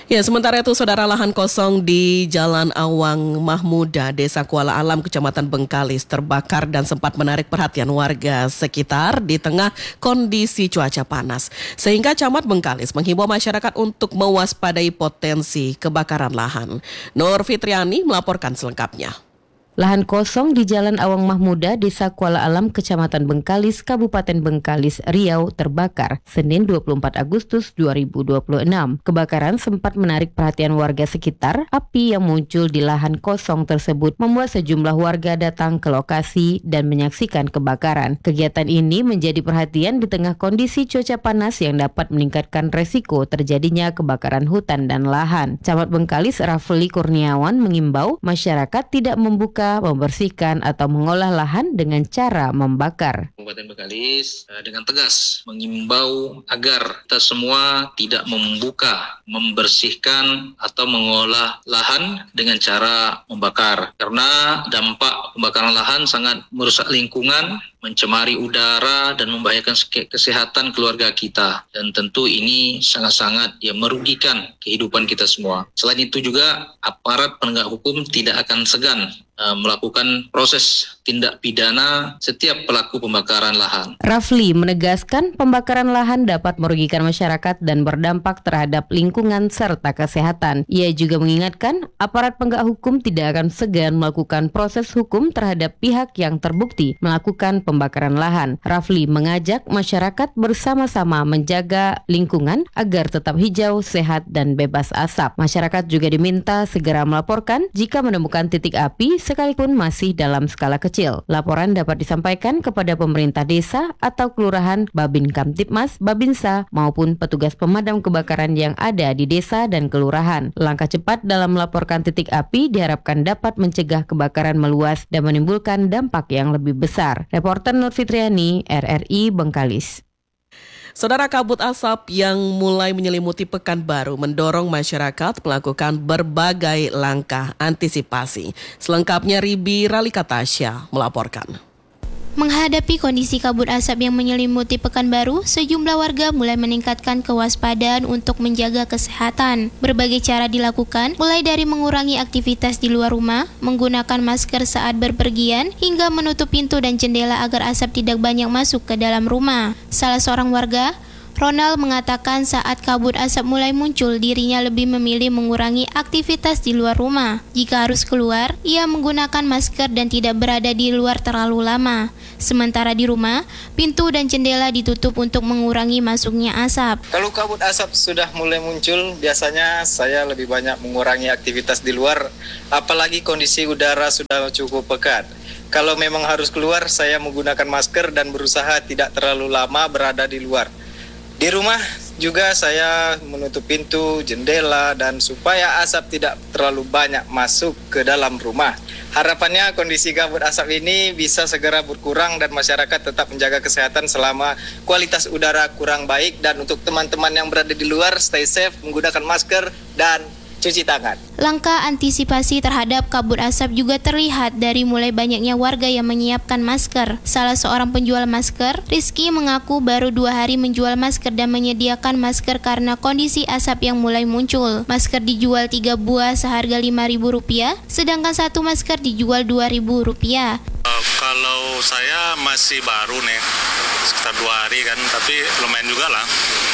Ya, sementara itu saudara, lahan kosong di Jalan Awang Mahmuda, Desa Kuala Alam, Kecamatan Bengkalis terbakar dan sempat menarik perhatian warga sekitar di tengah kondisi cuaca panas. Sehingga Camat Bengkalis menghimbau masyarakat untuk mewaspadai potensi kebakaran lahan. Nur Fitriani melaporkan selengkapnya. Lahan kosong di Jalan Awang Mahmuda, Desa Kuala Alam, Kecamatan Bengkalis, Kabupaten Bengkalis, Riau terbakar Senin 24 Agustus 2026. Kebakaran sempat menarik perhatian warga sekitar. Api yang muncul di lahan kosong tersebut membuat sejumlah warga datang ke lokasi dan menyaksikan kebakaran. Kegiatan ini menjadi perhatian di tengah kondisi cuaca panas yang dapat meningkatkan resiko terjadinya kebakaran hutan dan lahan. Camat Bengkalis Rafli Kurniawan mengimbau masyarakat tidak membersihkan atau mengolah lahan dengan cara membakar. Kabupaten Bengkalis dengan tegas mengimbau agar kita semua tidak membuka, membersihkan atau mengolah lahan dengan cara membakar. Karena dampak pembakaran lahan sangat merusak lingkungan, mencemari udara dan membahayakan kesehatan keluarga kita. Dan tentu ini sangat-sangat merugikan kehidupan kita semua. Selain itu juga aparat penegak hukum tidak akan segan melakukan proses tindak pidana setiap pelaku pembakaran lahan. Rafli menegaskan pembakaran lahan dapat merugikan masyarakat dan berdampak terhadap lingkungan serta kesehatan. Ia juga mengingatkan aparat penegak hukum tidak akan segan melakukan proses hukum terhadap pihak yang terbukti melakukan pembakaran lahan. Rafli mengajak masyarakat bersama-sama menjaga lingkungan agar tetap hijau, sehat, dan bebas asap. Masyarakat juga diminta segera melaporkan jika menemukan titik api sekalipun masih dalam skala kecil. Laporan dapat disampaikan kepada pemerintah desa atau kelurahan, Babin Kamtibmas, Babinsa, maupun petugas pemadam kebakaran yang ada di desa dan kelurahan. Langkah cepat dalam melaporkan titik api diharapkan dapat mencegah kebakaran meluas dan menimbulkan dampak yang lebih besar. Reporter Nur Fitriani, RRI Bengkalis. Saudara, kabut asap yang mulai menyelimuti Pekanbaru mendorong masyarakat melakukan berbagai langkah antisipasi. Selengkapnya Ribi Ralikatasya melaporkan. Menghadapi kondisi kabut asap yang menyelimuti Pekanbaru, sejumlah warga mulai meningkatkan kewaspadaan untuk menjaga kesehatan. Berbagai cara dilakukan, mulai dari mengurangi aktivitas di luar rumah, menggunakan masker saat berpergian, hingga menutup pintu dan jendela agar asap tidak banyak masuk ke dalam rumah. Salah seorang warga, Ronald, mengatakan saat kabut asap mulai muncul, dirinya lebih memilih mengurangi aktivitas di luar rumah. Jika harus keluar, ia menggunakan masker dan tidak berada di luar terlalu lama. Sementara di rumah, pintu dan jendela ditutup untuk mengurangi masuknya asap. Kalau kabut asap sudah mulai muncul, biasanya saya lebih banyak mengurangi aktivitas di luar, apalagi kondisi udara sudah cukup pekat. Kalau memang harus keluar, saya menggunakan masker dan berusaha tidak terlalu lama berada di luar. Di rumah juga saya menutup pintu, jendela, dan supaya asap tidak terlalu banyak masuk ke dalam rumah. Harapannya kondisi kabut asap ini bisa segera berkurang dan masyarakat tetap menjaga kesehatan selama kualitas udara kurang baik. Dan untuk teman-teman yang berada di luar, stay safe, menggunakan masker, dan cuci tangan. Langkah antisipasi terhadap kabut asap juga terlihat dari mulai banyaknya warga yang menyiapkan masker. Salah seorang penjual masker, Rizky, mengaku baru 2 hari menjual masker dan menyediakan masker karena kondisi asap yang mulai muncul. Masker dijual 3 buah seharga Rp5.000, sedangkan 1 masker dijual Rp2.000. Kalau saya masih baru nih, sekitar 2 hari kan, tapi lumayan juga lah.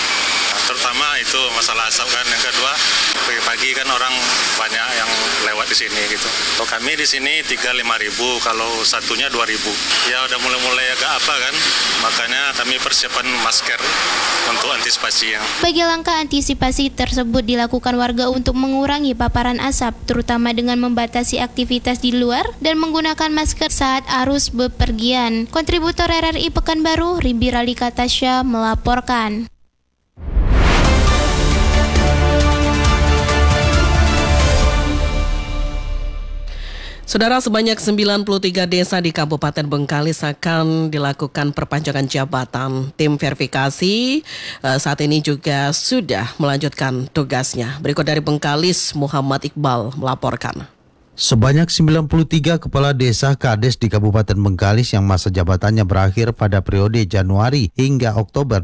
Terutama itu masalah asap kan. Yang kedua, pagi-pagi kan orang banyak yang lewat di sini gitu. Kalau kami di sini 3-5 ribu, kalau satunya 2 ribu. Ya udah mulai agak apa kan, makanya kami persiapan masker untuk antisipasinya. Bagi langkah antisipasi tersebut dilakukan warga untuk mengurangi paparan asap, terutama dengan membatasi aktivitas di luar dan menggunakan masker saat arus bepergian. Kontributor RRI Pekanbaru, Ribi Ralikatasya melaporkan. Saudara, sebanyak 93 desa di Kabupaten Bengkalis akan dilakukan perpanjangan jabatan. Tim verifikasi saat ini juga sudah melanjutkan tugasnya. Berikut dari Bengkalis, Muhammad Iqbal melaporkan. Sebanyak 93 kepala desa Kades di Kabupaten Bengkalis yang masa jabatannya berakhir pada periode Januari hingga Oktober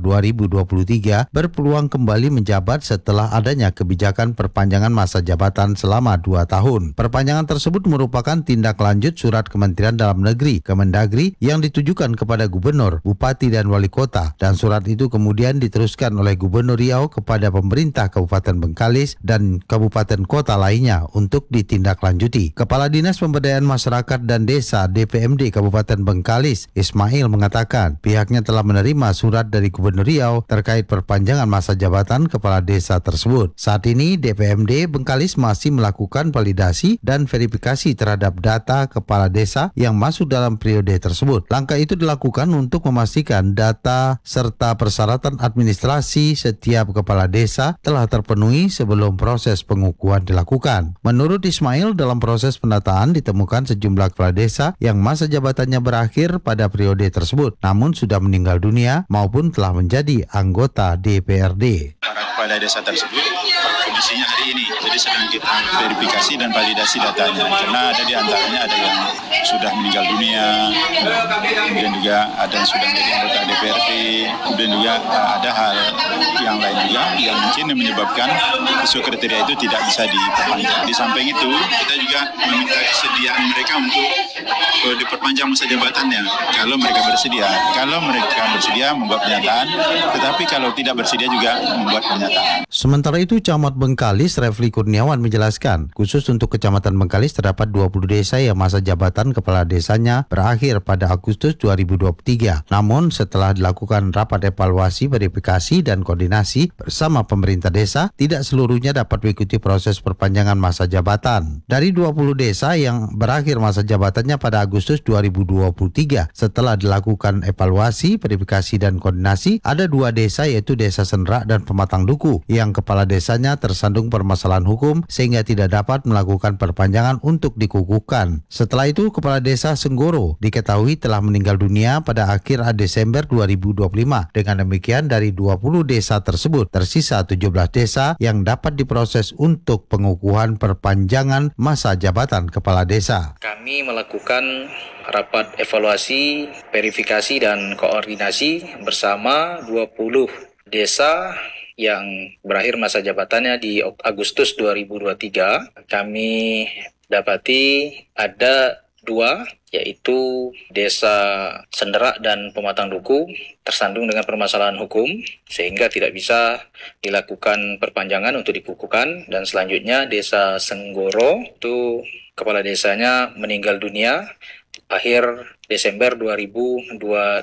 2023 berpeluang kembali menjabat setelah adanya kebijakan perpanjangan masa jabatan selama 2 tahun. Perpanjangan tersebut merupakan tindak lanjut surat Kementerian Dalam Negeri Kemendagri yang ditujukan kepada gubernur, bupati dan wali kota, dan surat itu kemudian diteruskan oleh Gubernur Riau kepada pemerintah Kabupaten Bengkalis dan kabupaten kota lainnya untuk ditindaklanjuti. Kepala Dinas Pemberdayaan Masyarakat dan Desa DPMD Kabupaten Bengkalis, Ismail, mengatakan pihaknya telah menerima surat dari Gubernur Riau terkait perpanjangan masa jabatan kepala desa tersebut. Saat ini DPMD Bengkalis masih melakukan validasi dan verifikasi terhadap data kepala desa yang masuk dalam periode tersebut. Langkah itu dilakukan untuk memastikan data serta persyaratan administrasi setiap kepala desa telah terpenuhi sebelum proses pengukuhan dilakukan. Menurut Ismail, dalam proses pendataan ditemukan sejumlah kepala desa yang masa jabatannya berakhir pada periode tersebut, namun sudah meninggal dunia maupun telah menjadi anggota DPRD. Para kepala desa tersebut kondisinya hari ini, jadi sedang kita verifikasi dan validasi datanya, karena ada di antaranya ada yang sudah meninggal dunia, kemudian juga ada yang sudah menjadi anggota DPRD, kemudian juga ada hal yang lain juga yang mungkin menyebabkan sesuai kriteria itu tidak bisa diperpanjang. Di samping itu kita juga meminta kesediaan mereka untuk diperpanjang masa jabatannya kalau mereka bersedia. Kalau mereka bersedia membuat pernyataan, tetapi kalau tidak bersedia juga membuat pernyataan. Sementara itu, Camat Bengkalis Refli Kurniawan menjelaskan, khusus untuk Kecamatan Bengkalis terdapat 20 desa yang masa jabatan kepala desanya berakhir pada Agustus 2023. Namun setelah dilakukan rapat evaluasi, verifikasi dan koordinasi bersama pemerintah desa, tidak seluruhnya dapat mengikuti proses perpanjangan masa jabatan. Dari 20 desa yang berakhir masa jabatannya pada Agustus 2023, setelah dilakukan evaluasi, verifikasi dan koordinasi, ada 2 desa yaitu Desa Senrak dan Pematang Duku yang kepala desanya tersandung permasalahan hukum sehingga tidak dapat melakukan perpanjangan untuk dikukuhkan. Setelah itu, kepala desa Senggoro diketahui telah meninggal dunia pada akhir Desember 2025. Dengan demikian, dari 20 desa tersebut tersisa 17 desa yang dapat diproses untuk pengukuhan perpanjangan masa jabatan kepala desa. Kami melakukan rapat evaluasi, verifikasi dan koordinasi bersama 20 desa yang berakhir masa jabatannya di Agustus 2023. Kami dapati ada 2, yaitu Desa Senderak dan Pematang Duku tersandung dengan permasalahan hukum sehingga tidak bisa dilakukan perpanjangan untuk dikukuhkan, dan selanjutnya Desa Senggoro itu kepala desanya meninggal dunia akhir Desember 2025.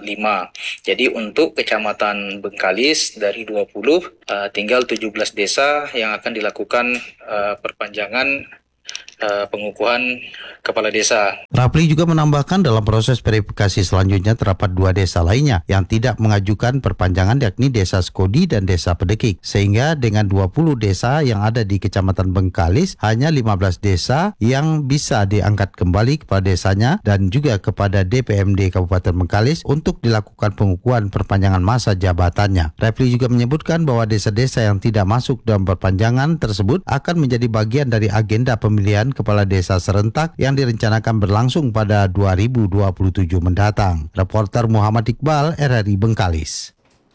Jadi untuk Kecamatan Bengkalis dari 20 tinggal 17 desa yang akan dilakukan perpanjangan pengukuhan kepala desa. Rapli juga menambahkan dalam proses verifikasi selanjutnya terdapat 2 desa lainnya yang tidak mengajukan perpanjangan, yakni Desa Skodi dan Desa Pedekik. Sehingga dengan 20 desa yang ada di Kecamatan Bengkalis, hanya 15 desa yang bisa diangkat kembali kepala desanya dan juga kepada DPMD Kabupaten Bengkalis untuk dilakukan pengukuhan perpanjangan masa jabatannya. Rapli juga menyebutkan bahwa desa-desa yang tidak masuk dalam perpanjangan tersebut akan menjadi bagian dari agenda pemilihan kepala desa serentak yang direncanakan berlangsung pada 2027 mendatang. Reporter Muhammad Iqbal, RRI Bengkalis.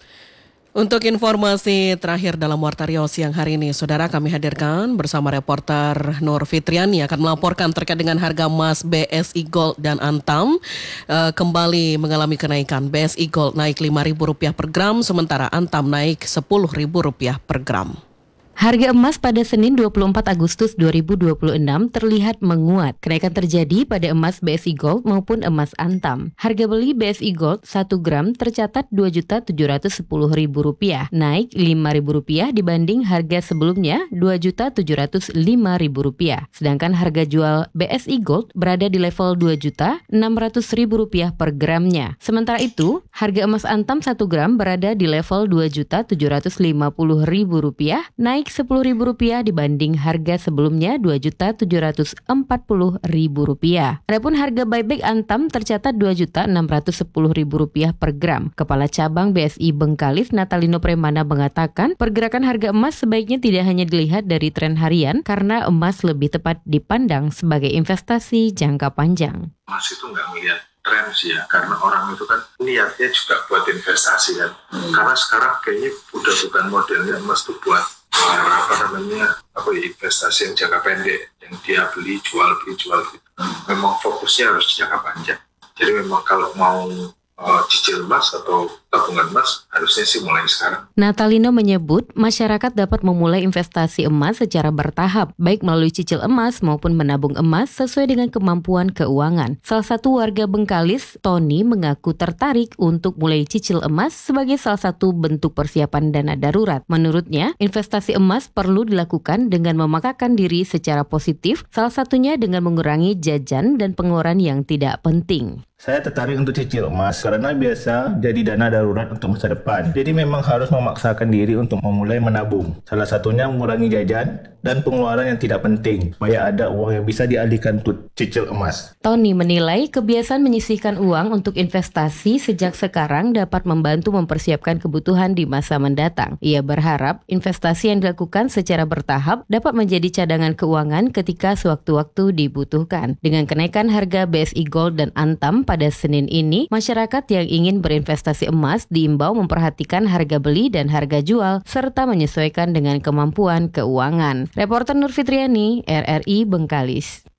Untuk informasi terakhir dalam Warta Riau siang hari ini, saudara, kami hadirkan bersama reporter Nur Fitriani akan melaporkan terkait dengan harga emas BSI Gold dan Antam kembali mengalami kenaikan. BSI Gold naik Rp5.000 per gram, sementara Antam naik Rp10.000 per gram. Harga emas pada Senin 24 Agustus 2026 terlihat menguat. Kenaikan terjadi pada emas BSI Gold maupun emas Antam. Harga beli BSI Gold 1 gram tercatat Rp2.710.000, naik Rp5.000 dibanding harga sebelumnya Rp2.705.000. Sedangkan harga jual BSI Gold berada di level Rp2.600.000 per gramnya. Sementara itu, harga emas Antam 1 gram berada di level Rp2.750.000, naik naik Rp10.000 dibanding harga sebelumnya Rp2.740.000. Adapun harga buyback Antam tercatat Rp2.610.000 per gram. Kepala Cabang BSI Bengkalis Natalino Premana mengatakan pergerakan harga emas sebaiknya tidak hanya dilihat dari tren harian karena emas lebih tepat dipandang sebagai investasi jangka panjang. Emas itu nggak melihat tren sih ya, karena orang itu kan niatnya juga buat investasi kan. Karena sekarang kayaknya udah bukan modelnya emas tuh buat investasi yang jangka pendek, yang dia beli jual gitu. Memang fokusnya harus jangka panjang. Jadi memang kalau mau cicil emas atau tabungan emas harusnya sih mulai sekarang. Natalino menyebut masyarakat dapat memulai investasi emas secara bertahap, baik melalui cicil emas maupun menabung emas sesuai dengan kemampuan keuangan. Salah satu warga Bengkalis, Tony, mengaku tertarik untuk mulai cicil emas sebagai salah satu bentuk persiapan dana darurat. Menurutnya, investasi emas perlu dilakukan dengan memakaikan diri secara positif, salah satunya dengan mengurangi jajan dan pengeluaran yang tidak penting. Saya tertarik untuk cicil emas karena biasa jadi dana darurat untuk masa depan. Jadi memang harus memaksakan diri untuk memulai menabung. Salah satunya mengurangi jajan dan pengeluaran yang tidak penting, supaya ada uang yang bisa dialihkan untuk cicil emas. Tony menilai kebiasaan menyisihkan uang untuk investasi sejak sekarang dapat membantu mempersiapkan kebutuhan di masa mendatang. Ia berharap investasi yang dilakukan secara bertahap dapat menjadi cadangan keuangan ketika sewaktu-waktu dibutuhkan. Dengan kenaikan harga BSI Gold dan Antam pada Senin ini, masyarakat yang ingin berinvestasi emas diimbau memperhatikan harga beli dan harga jual serta menyesuaikan dengan kemampuan keuangan. Reporter Nur Fitriani, RRI Bengkalis.